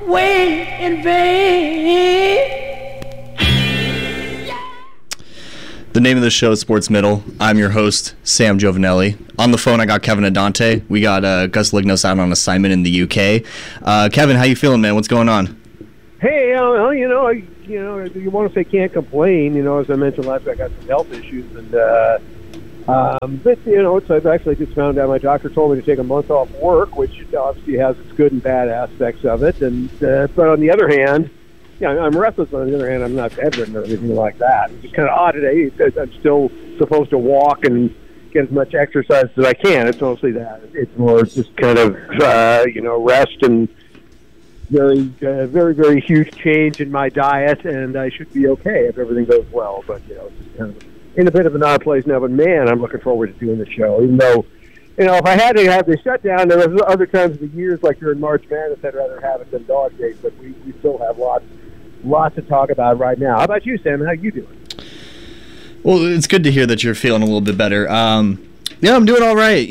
away in vain. The name of the show is Sports Middle. I'm your host, Sam Giovanelli. On the phone, I got Kevin Adante. We got Gus Lignos out on assignment in the UK. Kevin, how you feeling, man? What's going on? Hey, you want to say can't complain. As I mentioned last week, I got some health issues, and I've actually just found out my doctor told me to take a month off work, which obviously has its good and bad aspects of it. And but on the other hand, I'm restless. On the other hand, I'm not bedridden or anything like that. It's just kind of odd today. I'm still supposed to walk and get as much exercise as I can. It's mostly that. It's more just kind of rest and very, very huge change in my diet, and I should be okay if everything goes well. But it's just kind of in a bit of an odd place now. But man, I'm looking forward to doing the show. Even though, if I had to have the shutdown, there was other times of the years, like during March Madness, I'd rather have it than Dog Days. But we still have lots to talk about right now. How about you, Sam? How you doing? Well, it's good to hear that you're feeling a little bit better. I'm doing all right.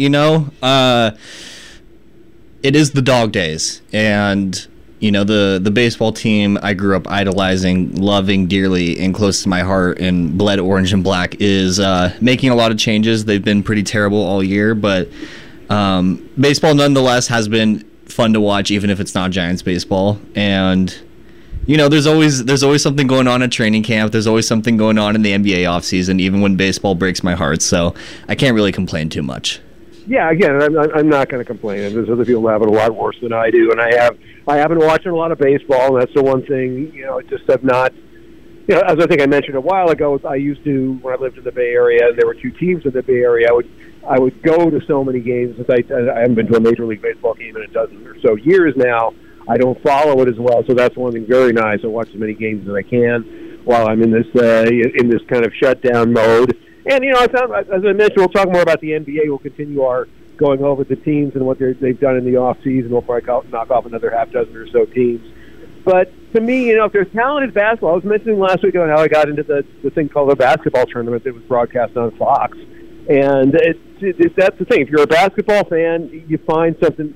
It is the Dog Days, and the baseball team I grew up idolizing, loving dearly, and close to my heart, and bled orange and black, is making a lot of changes. They've been pretty terrible all year, but baseball nonetheless has been fun to watch, even if it's not Giants baseball. And there's always something going on at training camp. There's always something going on in the NBA offseason, even when baseball breaks my heart. So I can't really complain too much. Yeah, again, I'm not going to complain. And there's other people who have it a lot worse than I do, and I haven't watched a lot of baseball, and that's the one thing. I just have not. As I think I mentioned a while ago, I used to, when I lived in the Bay Area, and there were two teams in the Bay Area. I would go to so many games. Since I haven't been to a Major League Baseball game in a dozen or so years now. I don't follow it as well, so that's one thing very nice. I watch as many games as I can while I'm in this kind of shutdown mode. And I found, as I mentioned, we'll talk more about the NBA. We'll continue our going over the teams and what they've done in the off season. We'll probably knock off another half dozen or so teams. But to me, if there's talented basketball, I was mentioning last week about how I got into the thing called the basketball tournament that was broadcast on Fox, and that's the thing. If you're a basketball fan, you find something.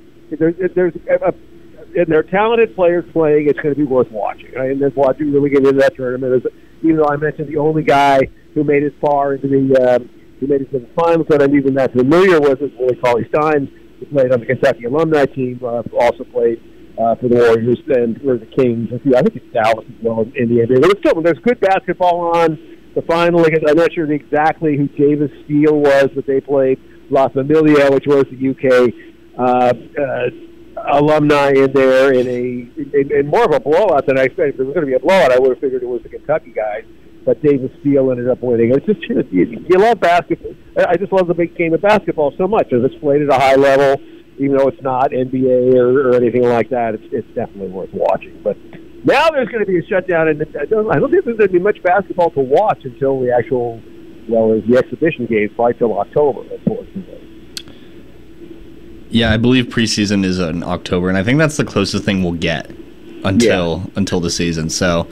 And they're talented players playing, it's going to be worth watching. Right? And that's why I do really get into that tournament. Even though I mentioned the only guy who made it far into the finals that I'm even that familiar with is Willie Cauley-Stein, who played on the Kentucky alumni team, also played for the Warriors and for the Kings. I think it's Dallas as well in the NBA. But still, there's good basketball on. The final, I'm not sure exactly who Davis Steele was, but they played La Familia, which was the UK alumni in there in more of a blowout than I expected. If it was going to be a blowout, I would have figured it was the Kentucky guys, but Davis Steele ended up winning. It's just you love basketball. I just love the big game of basketball so much. As it's played at a high level, even though it's not NBA or anything like that, it's definitely worth watching. But now there's going to be a shutdown, and I don't think there's going to be much basketball to watch until the exhibition games, probably till October, unfortunately. Yeah, I believe preseason is in October, and I think that's the closest thing we'll get until the season. So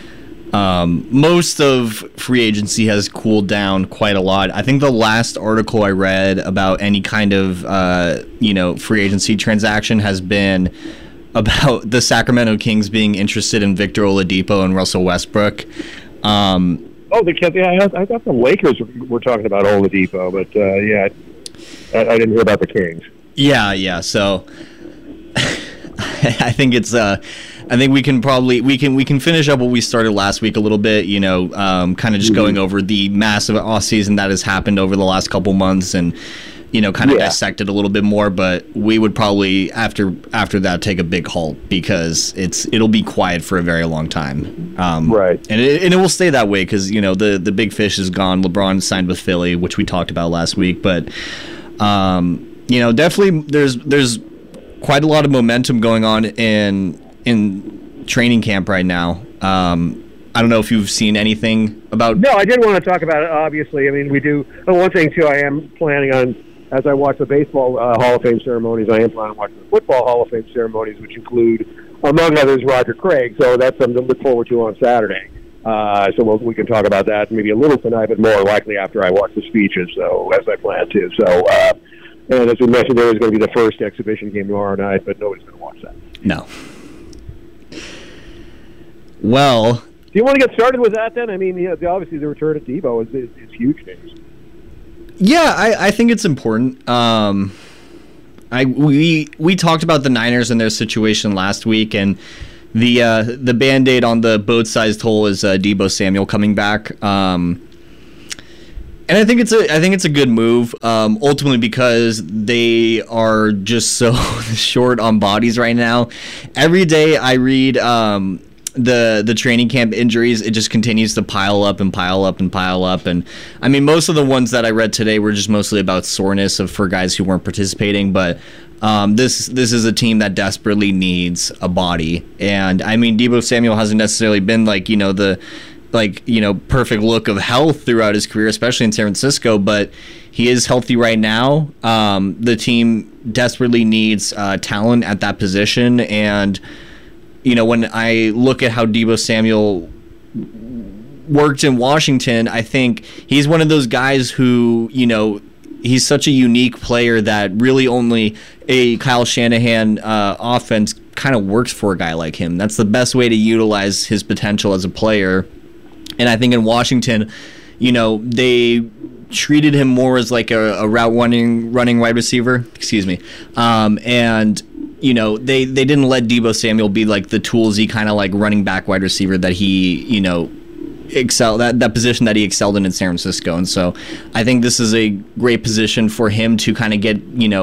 most of free agency has cooled down quite a lot. I think the last article I read about any kind of free agency transaction has been about the Sacramento Kings being interested in Victor Oladipo and Russell Westbrook. I thought the Lakers were talking about Oladipo, but I didn't hear about the Kings. Yeah. So I think it's I think we can finish up what we started last week a little bit, kind of just going over the massive off season that has happened over the last couple months and kind of dissect it a little bit more, but we would probably after that take a big halt because it'll be quiet for a very long time. Right. And it will stay that way because the big fish is gone. LeBron signed with Philly, which we talked about last week, but definitely there's quite a lot of momentum going on in training camp right now. I don't know if you've seen anything about... No, I did want to talk about it, obviously. I mean, we do... one thing, too, I am planning on, as I watch the baseball Hall of Fame ceremonies, I am planning on watching the football Hall of Fame ceremonies, which include, among others, Roger Craig. So that's something to look forward to on Saturday. So we can talk about that maybe a little tonight, but more likely after I watch the speeches, so as I plan to. So, and as we mentioned, there is going to be the first exhibition game tomorrow night, but nobody's going to watch that. No. Well, do you want to get started with that then? I mean, obviously the return of Debo is huge news. Yeah, I think it's important. We talked about the Niners and their situation last week, and the Band-Aid on the boat-sized hole is Deebo Samuel coming back. And I think it's a good move, ultimately because they are just so short on bodies right now. Every day I read the training camp injuries, it just continues to pile up and pile up and pile up. And I mean, most of the ones that I read today were just mostly about soreness for guys who weren't participating. But this is a team that desperately needs a body. And I mean, Deebo Samuel hasn't necessarily been perfect look of health throughout his career, especially in San Francisco, but he is healthy right now. The team desperately needs talent at that position. And when I look at how Deebo Samuel worked in Washington, I think he's one of those guys who, he's such a unique player that really only a Kyle Shanahan offense kind of works for a guy like him. That's the best way to utilize his potential as a player. And I think in Washington, they treated him more as like a route running wide receiver. Excuse me. And they didn't let Deebo Samuel be like the toolsy kind of like running back wide receiver that he, excel that position that he excelled in San Francisco. And so I think this is a great position for him to kind of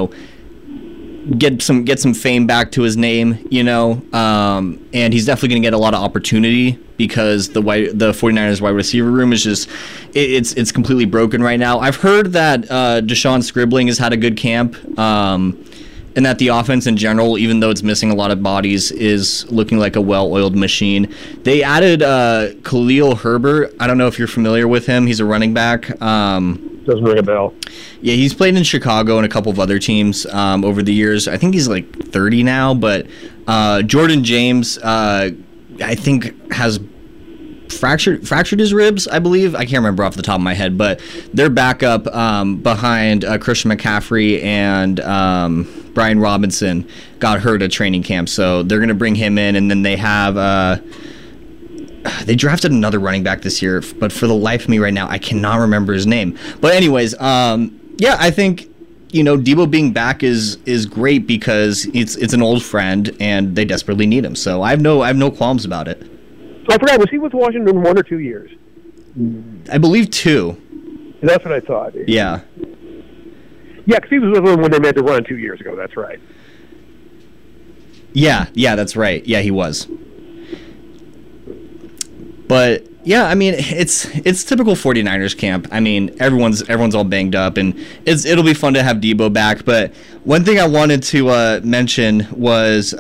get some fame back to his name, and he's definitely going to get a lot of opportunity because the 49ers wide receiver room is just it's completely broken right now. I've heard that Deshaun Scribbling has had a good camp, and that the offense in general, even though it's missing a lot of bodies, is looking like a well-oiled machine. They added Khalil Herbert. I don't know if you're familiar with him. He's a running back. Doesn't ring a bell. Yeah, he's played in Chicago and a couple of other teams over the years. I think he's like 30 now, but Jordan James, I think, has fractured his ribs, I believe. I can't remember off the top of my head, but they're back up behind Christian McCaffrey and Brian Robinson got hurt at training camp, so they're going to bring him in, and then they have they drafted another running back this year, but for the life of me right now, I cannot remember his name. But anyways, yeah, I think Deebo being back is great because it's an old friend and they desperately need him. So I have no qualms about it. I forgot, was he with Washington 1 or 2 years? I believe 2. That's what I thought. Yeah. Yeah, because he was with them when they made the run 2 years ago. That's right. Yeah, that's right. Yeah, he was. But yeah, I mean, it's typical 49ers camp. I mean, everyone's all banged up, and it'll be fun to have Deebo back. But one thing I wanted to mention was,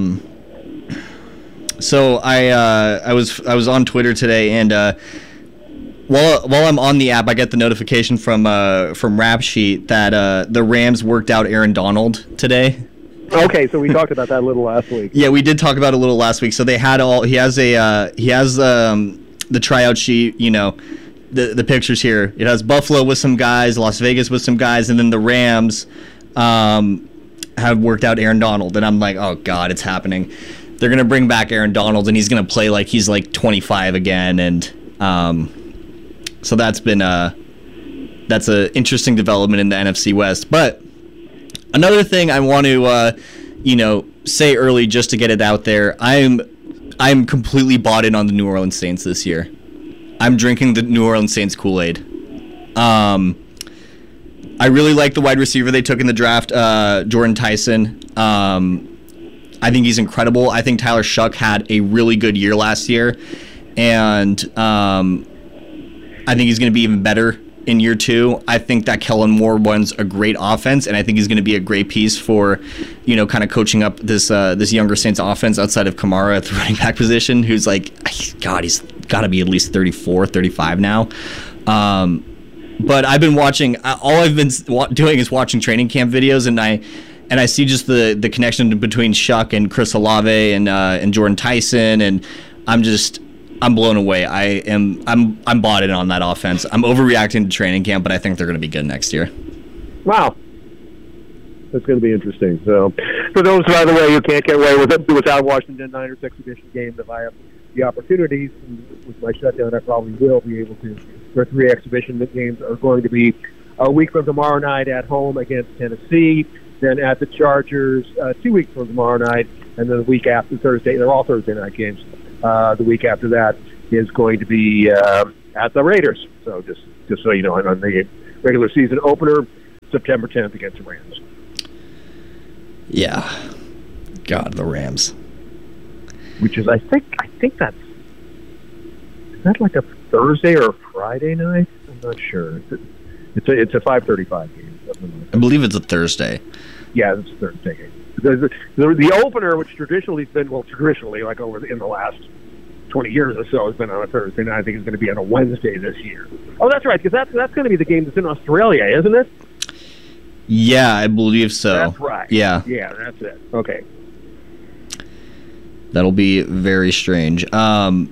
so I was on Twitter today, and while I'm on the app, I get the notification from Rap Sheet that the Rams worked out Aaron Donald today. Okay, so we talked about that a little last week. Yeah, we did talk about it a little last week. So they had he has the tryout sheet, the pictures here. It has Buffalo with some guys, Las Vegas with some guys, and then the Rams have worked out Aaron Donald. And I'm like, oh God, it's happening. They're going to bring back Aaron Donald, and he's going to play like he's like 25 again. And so that's an interesting development in the NFC West. But another thing I want to, say early just to get it out there, I'm completely bought in on the New Orleans Saints this year. I'm drinking the New Orleans Saints Kool-Aid. I really like the wide receiver they took in the draft, Jordan Tyson. I think he's incredible. I think Tyler Shuck had a really good year last year, and I think he's going to be even better in year 2. I think that Kellen Moore runs a great offense, and I think he's going to be a great piece for, kind of coaching up this younger Saints offense outside of Kamara at the running back position, who's like, God, he's got to be at least 34, 35 now. But I've been watching. All I've been doing is watching training camp videos, and I see just the connection between Shuck and Chris Olave and Jordan Tyson, and I'm blown away. I'm bought in on that offense. I'm overreacting to training camp, but I think they're going to be good next year. Wow. That's going to be interesting. So, for those, by the way, who can't get away with it, without Washington Niners exhibition game, the the opportunities. With my shutdown, I probably will be able to. Their 3 exhibition games are going to be a week from tomorrow night at home against Tennessee, then at the Chargers 2 weeks from tomorrow night, and then the week after Thursday. They're all Thursday night games. The week after that is going to be at the Raiders. So just so you know, on the regular season opener, September 10th against the Rams. Yeah. God, the Rams. Which is, I think that's, is that like a Thursday or a Friday night? I'm not sure. It's a 5:35 game. I believe it's a Thursday. Yeah, it's a Thursday game. The opener, which traditionally has been, like over in the last 20 years or so, has been on a Thursday night. I think it's going to be on a Wednesday this year. Oh, that's right, because that's going to be the game that's in Australia, isn't it? Yeah, I believe so. That's right. Yeah. Yeah, that's it. Okay. That'll be very strange. You know,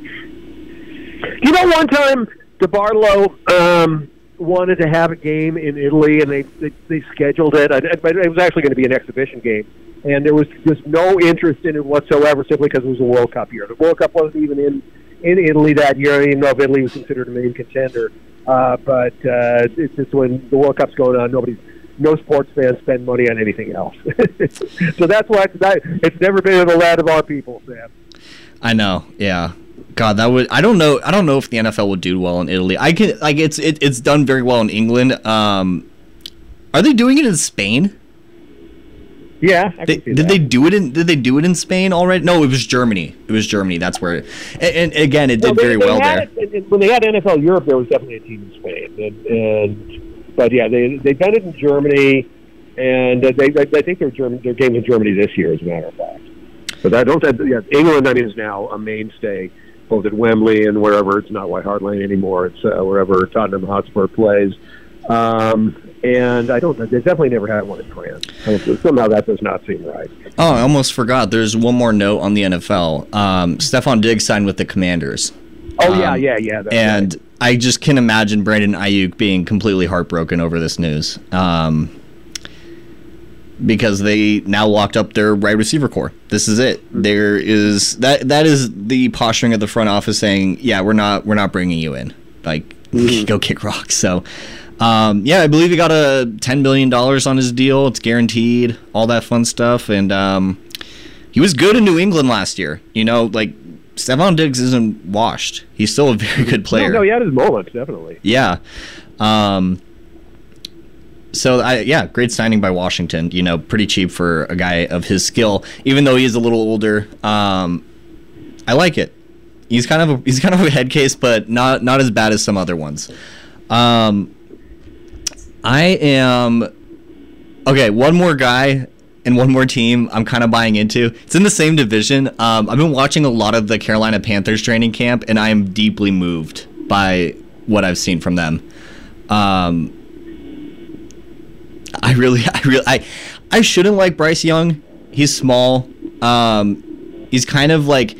one time DeBartolo wanted to have a game in Italy, and they scheduled it. It was actually going to be an exhibition game, and there was just no interest in it whatsoever, simply because it was a World Cup year. The World Cup wasn't even in Italy that year. I didn't even know if Italy was considered a main contender. But it's just when the World Cup's going on, no sports fans spend money on anything else. So that's why it's never been in the land of our people, Sam. I know, yeah. God, that would. I don't know if the NFL would do well in Italy. It's done very well in England. Are they doing it in Spain? Yeah, did they do it in Spain already? No, it was Germany. That's where. And again, it did very well there. When they had NFL Europe, there was definitely a team in Spain, but yeah, they've done it in Germany, and I think their game in Germany this year, as a matter of fact. But England, is now a mainstay, both at Wembley and wherever. It's not White Hart Lane anymore. It's wherever Tottenham Hotspur plays. And they definitely never had one in France. Somehow that does not seem right. Oh, I almost forgot. There's one more note on the NFL. Stephon Diggs signed with the Commanders. Oh, yeah. And right. I just can imagine Brandon Ayuk being completely heartbroken over this news. Because they now locked up their wide receiver core. This is it. There is that is the posturing of the front office saying, yeah, we're not bringing you in. Like, go kick rocks. So, I believe he got a $10 million on his deal. It's guaranteed, all that fun stuff. And he was good in New England last year. You know, like, Stephon Diggs isn't washed. He's still a very good player. No, he had his moments, definitely. Yeah. Great signing by Washington. You know, pretty cheap for a guy of his skill, even though he is a little older. I like it. He's kind of a head case, but not as bad as some other ones. One more guy and one more team I'm kind of buying into. It's in the same division. I've been watching a lot of the Carolina Panthers training camp, and I am deeply moved by what I've seen from them. I shouldn't like Bryce Young. He's small. He's kind of like,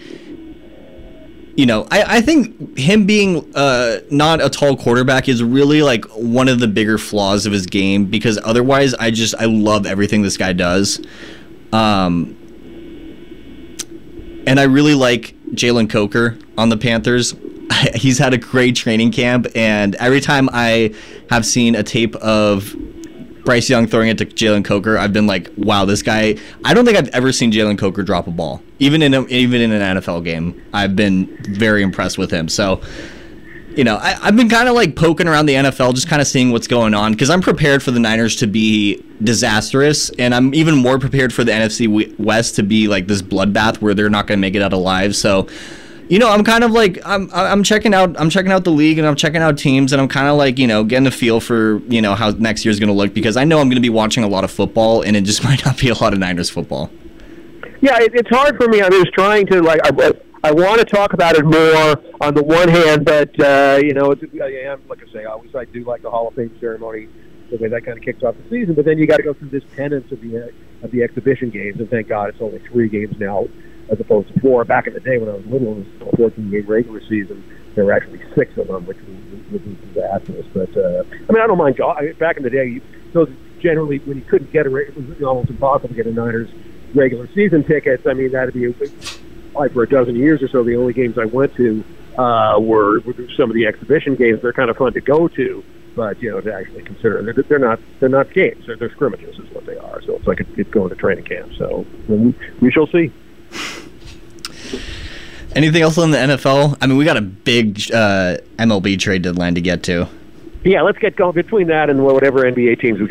I think him being not a tall quarterback is really like one of the bigger flaws of his game, because otherwise I love everything this guy does. And I really like Jalen Coker on the Panthers. He's had a great training camp, and every time I have seen a tape of Bryce Young throwing it to Jalen Coker, I've been like, wow, this guy. I don't think I've ever seen Jalen Coker drop a ball, even in an NFL game. I've been very impressed with him. So, I've been kind of like poking around the NFL, just kind of seeing what's going on, because I'm prepared for the Niners to be disastrous, and I'm even more prepared for the NFC West to be like this bloodbath where they're not going to make it out alive. So, I'm kind of like, I'm checking out the league, and I'm checking out teams, and I'm kind of like, getting a feel for, how next year's going to look, because I know I'm going to be watching a lot of football, and it just might not be a lot of Niners football. Yeah, it's hard for me. I'm just trying to, I want to talk about it more on the one hand, but, like I say, I do like the Hall of Fame ceremony, the way that kind of kicks off the season, but then you got to go through this penance of the exhibition games, and thank God it's only 3 games now, as opposed to 4. Back in the day when I was little, it was a 14-game regular season. There were actually 6 of them, which was disastrous. But, I don't mind. Back in the day, those generally, when you couldn't get it was almost impossible to get a Niners regular season tickets. I mean, that'd be probably for a dozen years or so, the only games I went to were some of the exhibition games. They're kind of fun to go to, but to actually consider they're not games. They're scrimmages is what they are. So it's like it's going to training camp. So we shall see. Anything else on the NFL? I mean, we got a big MLB trade deadline to get to. Yeah, let's get going between that and whatever NBA teams we